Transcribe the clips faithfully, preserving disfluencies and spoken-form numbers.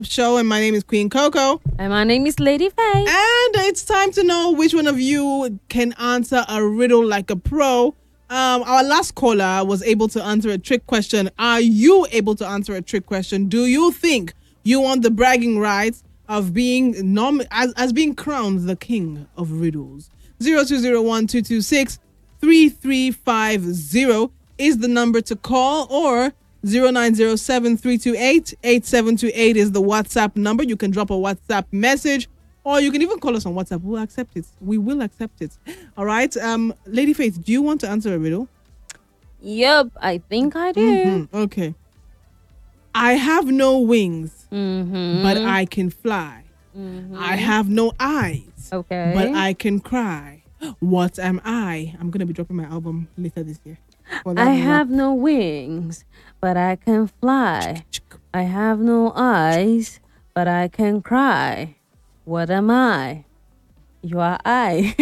show, and my name is Queen Coco. And my name is Lady Faye. And it's time to know which one of you can answer a riddle like a pro. Um, our last caller was able to answer a trick question. Are you able to answer a trick question? Do you think you want the bragging rights of being nom- as, as being crowned the king of riddles? zero two zero one two two six three three five zero is the number to call, or zero nine zero seven three two eight eight seven two eight is the WhatsApp number. You can drop a WhatsApp message, or you can even call us on WhatsApp. We'll accept it. We will accept it. All right. Um, Lady Faith, do you want to answer a riddle? Yep, I think I do. Mm-hmm. Okay. I have no wings, Mm-hmm. but I can fly. Mm-hmm. I have no eyes, Okay. but I can cry. What am I? I'm going to be dropping my album later this year. For that I one. have no wings, but I can fly. I have no eyes, but I can cry. What am I? You are I.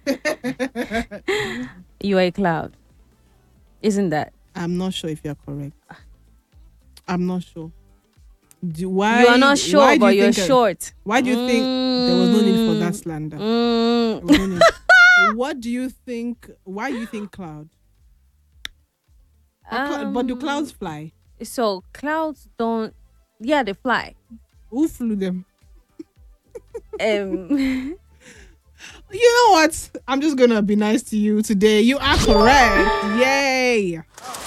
You are a cloud. Isn't that? I'm not sure if you're correct. I'm not sure. Do, why, You are not why sure, do but you you're think I- short. Why do you think there was no need for that slander? Mm. There was no need. What do you think? Why do you think cloud? Are clou- but do Um, clouds fly? So clouds don't. Yeah, they fly. Who flew them? Um, You know what? I'm just gonna be nice to you today. You are correct. Yay!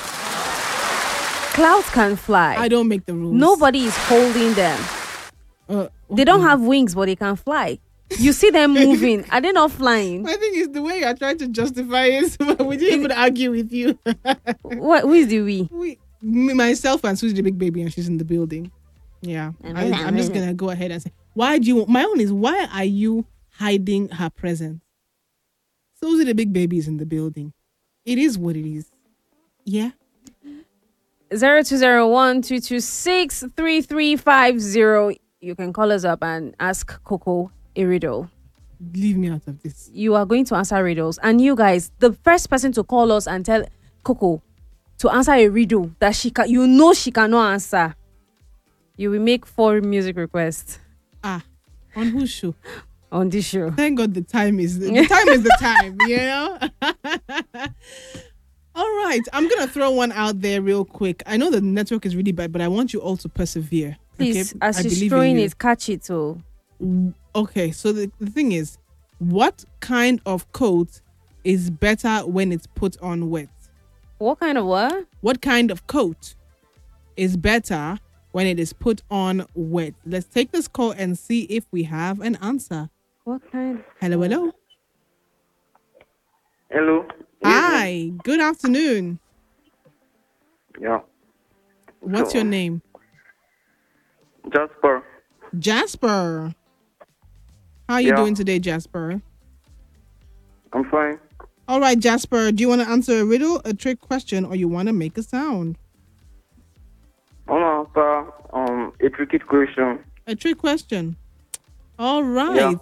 clouds can fly. I don't make the rules. Nobody is holding them. Uh, They don't have wings, but they can fly. You see them moving. Are they not flying? I think it's the way you're trying to justify it. But we didn't even argue with you. What? Who is the we? we, me, myself, and Susie the big baby, and she's in the building. Yeah, I, I'm just gonna go ahead and say, why do you? My own is, why are you hiding her presence? Susie the big baby is in the building. It is what it is. Yeah. Zero two zero one two two six three three five zero. You can call us up and ask Coco a riddle. Leave me out of this. You are going to answer riddles, and you guys, the first person to call us and tell Coco to answer a riddle that she can, you know she cannot answer, you will make four music requests Ah, on whose show? on this show. Thank God the time is the time is the time. You know. All right, I'm gonna throw one out there real quick. I know the network is really bad, but I want you all to persevere. Please, okay? as I she's believe in throwing you. it, catch it. So Okay, so the, the thing is, what kind of coat is better when it's put on wet? what kind of what? What kind of coat is better when it is put on wet? Let's take this call and see if we have an answer. What kind? Hello, hello. Hello. Hi, good afternoon. Yeah. What's So, your name? Jasper. Jasper. How are you Yeah. doing today, Jasper? I'm fine. All right, Jasper, do you want to answer a riddle, a trick question, or you want to make a sound? I want to answer um, a tricky question. A trick question. All right.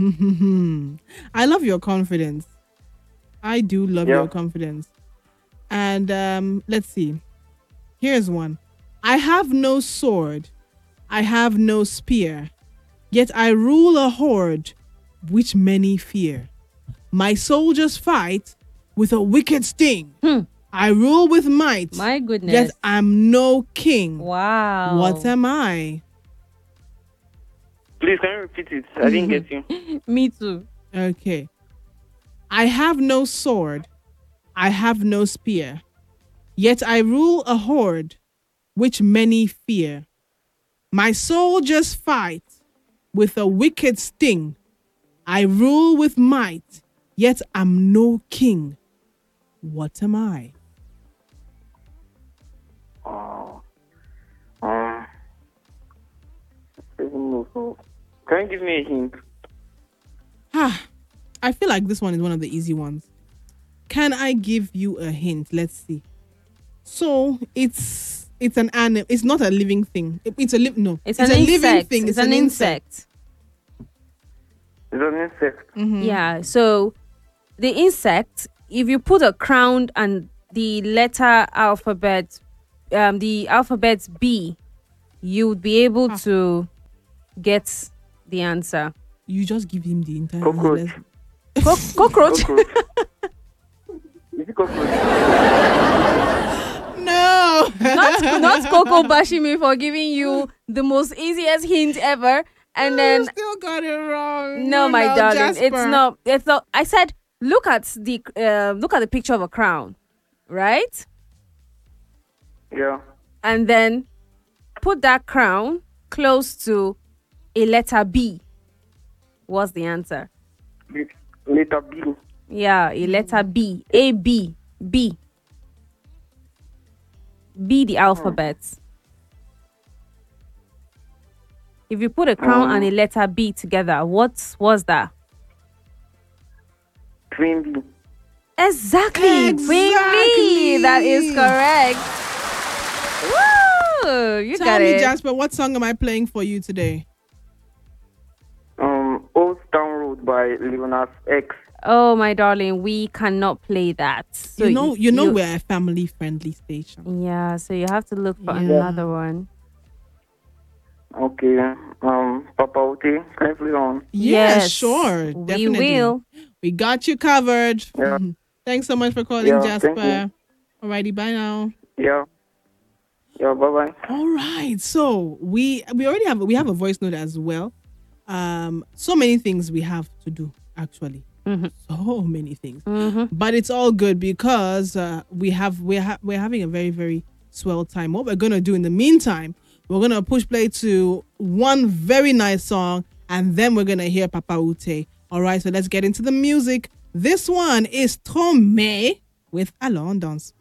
I love your confidence. I do love Yeah. your confidence. And um, let's see. Here's one. I have no sword. I have no spear. Yet I rule a horde which many fear. My soldiers fight with a wicked sting. Hmm. I rule with might. My goodness. Yet I'm no king. Wow. What am I? Please, can you repeat it? I didn't get you. Me too. Okay. I have no sword. I have no spear. Yet I rule a horde which many fear. My soldiers fight with a wicked sting. I rule with might, yet I'm no king. What am I? Uh, um, I don't know. So, can you give me a hint? Ah, I feel like this one is one of the easy ones. Can I give you a hint? Let's see. So it's it's an animal. It's not a living thing. It- It's a live no. It's, a an living insect. thing. It's, an, insect. It's an insect. Mhm. Yeah. So the insect, if you put a crown and the letter alphabet, um, the alphabet B, you would be able Ah. to gets the answer. You just give him the entire Cockroach. answer. Co- cockroach. Cockroach. Is it cockroach? No. not not Coco bashing me for giving you the most easiest hint ever, and You then still got it wrong. no, You my know, darling, Jasper. it's not. It's not. I said, look at the uh, look at the picture of a crown, right? Yeah. And then put that crown close to a letter B. What's the answer? Let- Letter B. Yeah, a letter B. A B B. B the alphabet. If you put a crown and a letter B together, what was that? Twin B. Exactly. Exactly. Baby. That is correct. Woo! You Tell got me, it. Jasper, what song am I playing for you today? Um, Old Town Road by Lil Nas X. Oh, my darling, we cannot play that. So you know, you know you- we're a family-friendly station. Yeah, so you have to look for Yeah. another one. Okay. Um, Papa Ote. Can I play on? Yeah, Yes, sure, we definitely. will. We got you covered. Yeah. Thanks so much for calling, Yeah, Jasper. thank Alrighty, bye now. Yeah. Yeah, bye-bye. All right, so we we already have we have a voice note as well. Um, so many things we have to do actually. Mhm. So many things, Mhm. but it's all good because uh, we have we're ha- we're having a very very swell time. What we're gonna do in the meantime, we're gonna push play to one very nice song, and then we're gonna hear Papa Ute. All right, so let's get into the music. This one is Tromé with Allons Danse.